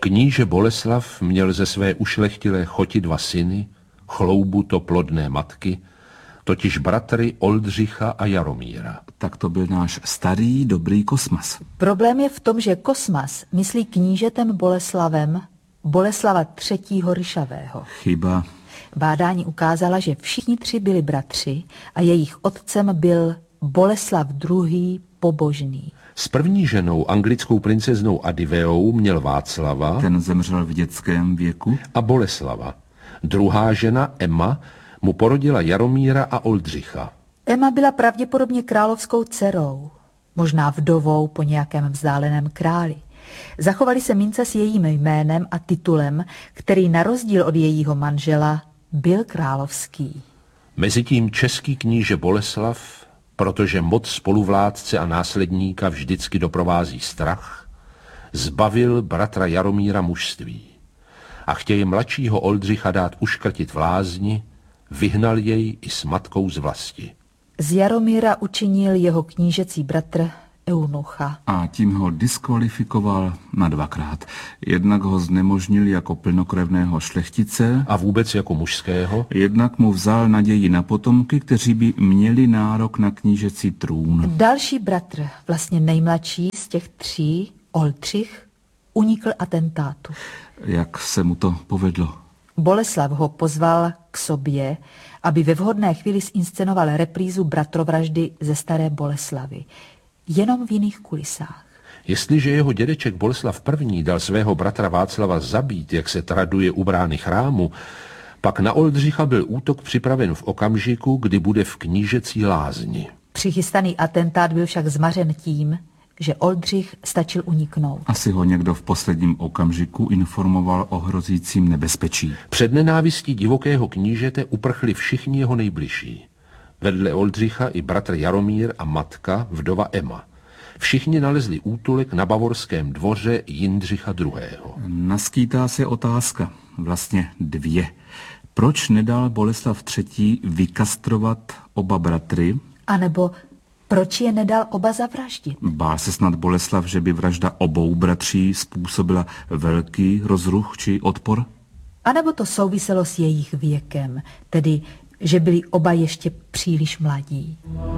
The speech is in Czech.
Kníže Boleslav měl ze své ušlechtilé choti 2 syny, chloubuto plodné matky, totiž bratry Oldřicha a Jaromíra. Tak to byl náš starý, dobrý Kosmas. Problém je v tom, že Kosmas myslí knížetem Boleslavem Boleslava III. Ryšavého. Chyba. Bádání ukázala, že všichni 3 byli bratři a jejich otcem byl Boleslav II. Pobožný. S první ženou, anglickou princeznou Adiveou, měl Václava. Ten zemřel v dětském věku. A Boleslava. Druhá žena, Emma, mu porodila Jaromíra a Oldřicha. Emma byla pravděpodobně královskou dcerou, možná vdovou po nějakém vzdáleném králi. Zachovaly se mince s jejím jménem a titulem, který na rozdíl od jejího manžela byl královský. Mezitím český kníže Boleslav, protože moc spoluvládce a následníka vždycky doprovází strach, zbavil bratra Jaromíra mužství a chtěje mladšího Oldřicha dát uškrtit v lázni, vyhnal jej i s matkou z vlasti. Z Jaromíra učinil jeho knížecí bratr eunucha. A tím ho diskvalifikoval na 2krát. Jednak ho znemožnil jako plnokrevného šlechtice A vůbec jako mužského. Jednak mu vzal naději na potomky, kteří by měli nárok na knížecí trůn. Další bratr, vlastně nejmladší z těch 3, Oldřich, unikl atentátu. Jak se mu to povedlo? Boleslav ho pozval k sobě, aby ve vhodné chvíli zinscenoval reprízu bratrovraždy ze staré Boleslavy. Jenom v jiných kulisách. Jestliže jeho dědeček Boleslav I. dal svého bratra Václava zabít, jak se traduje u brány chrámu, pak na Oldřicha byl útok připraven v okamžiku, kdy bude v knížecí lázni. Přichystaný atentát byl však zmařen tím, že Oldřich stačil uniknout. Asi ho někdo v posledním okamžiku informoval o hrozícím nebezpečí. Před nenávistí divokého knížete uprchli všichni jeho nejbližší. Vedle Oldřicha i bratr Jaromír a matka, vdova Emma. Všichni nalezli útulek na bavorském dvoře Jindřicha II. Naskýtá se otázka, vlastně 2. Proč nedal Boleslav III. Vykastrovat oba bratry? A nebo proč je nedal oba zavraždit? Bál se snad Boleslav, že by vražda obou bratří způsobila velký rozruch či odpor? A nebo to souviselo s jejich věkem, tedy že byli oba ještě příliš mladí.